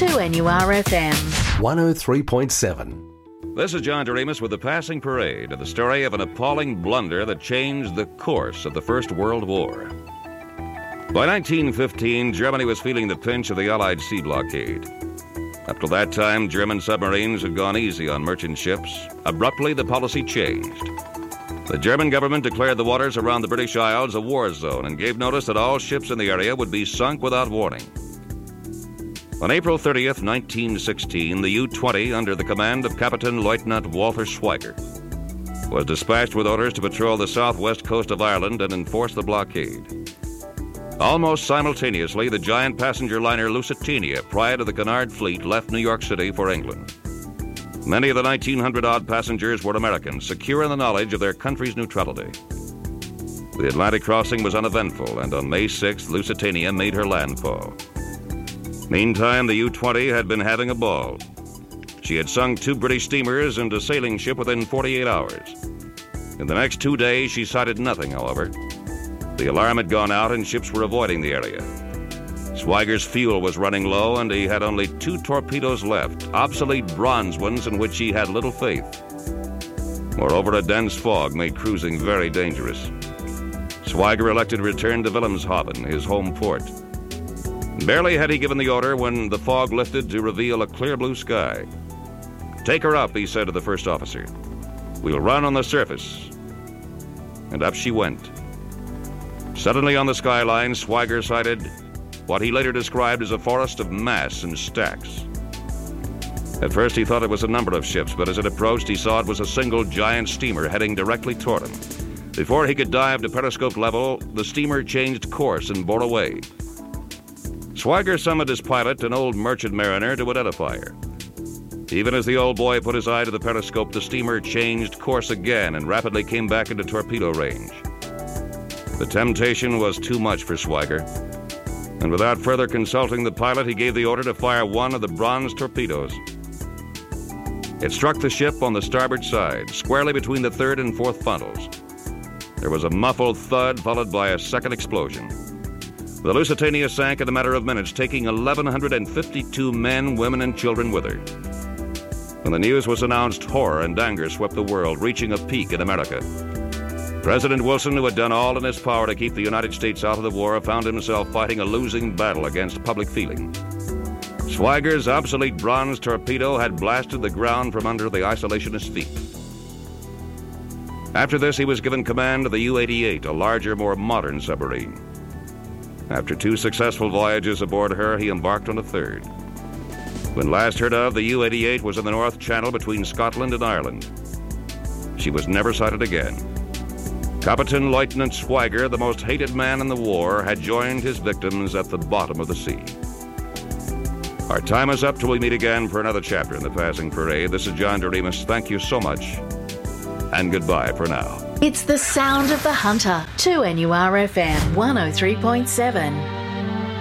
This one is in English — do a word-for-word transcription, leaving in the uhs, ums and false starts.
two N U R F M. one oh three point seven. This is John Doremus with the Passing Parade, the story of an appalling blunder that changed the course of the First World War. By nineteen fifteen, Germany was feeling the pinch of the Allied sea blockade. Up to that time, German submarines had gone easy on merchant ships. Abruptly, the policy changed. The German government declared the waters around the British Isles a war zone and gave notice that all ships in the area would be sunk without warning. On April thirtieth, nineteen sixteen, the U twenty, under the command of Captain Lieutenant Walter Schweiger, was dispatched with orders to patrol the southwest coast of Ireland and enforce the blockade. Almost simultaneously, the giant passenger liner Lusitania, prior to the Cunard fleet, left New York City for England. Many of the nineteen hundred odd passengers were Americans, secure in the knowledge of their country's neutrality. The Atlantic crossing was uneventful, and on May sixth, Lusitania made her landfall. Meantime, the U twenty had been having a ball. She had sunk two British steamers and a sailing ship within forty-eight hours. In the next two days, she sighted nothing, however. The alarm had gone out and ships were avoiding the area. Schweiger's fuel was running low, and he had only two torpedoes left, obsolete bronze ones in which he had little faith. Moreover, a dense fog made cruising very dangerous. Schweiger elected to return to Wilhelmshaven, his home port. Barely had he given the order when the fog lifted to reveal a clear blue sky. "Take her up," he said to the first officer. "We'll run on the surface." And up she went. Suddenly on the skyline, Schweiger sighted what he later described as a forest of masts and stacks. At first he thought it was a number of ships, but as it approached, he saw it was a single giant steamer heading directly toward him. Before he could dive to periscope level, the steamer changed course and bore away. Schweiger summoned his pilot, an old merchant mariner, to identify her. Even as the old boy put his eye to the periscope, the steamer changed course again and rapidly came back into torpedo range. The temptation was too much for Schweiger, and without further consulting the pilot, he gave the order to fire one of the bronze torpedoes. It struck the ship on the starboard side, squarely between the third and fourth funnels. There was a muffled thud, followed by a second explosion. The Lusitania sank in a matter of minutes, taking one thousand one hundred fifty-two men, women, and children with her. When the news was announced, horror and anger swept the world, reaching a peak in America. President Wilson, who had done all in his power to keep the United States out of the war, found himself fighting a losing battle against public feeling. Schweiger's obsolete bronze torpedo had blasted the ground from under the isolationist feet. After this, he was given command of the U eighty-eight, a larger, more modern submarine. After two successful voyages aboard her, he embarked on a third. When last heard of, the U eighty-eight was in the North Channel between Scotland and Ireland. She was never sighted again. Captain Lieutenant Schweiger, the most hated man in the war, had joined his victims at the bottom of the sea. Our time is up till we meet again for another chapter in the Passing Parade. This is John Doremus. Thank you so much, and goodbye for now. It's the sound of the hunter. two N U R F M one oh three point seven.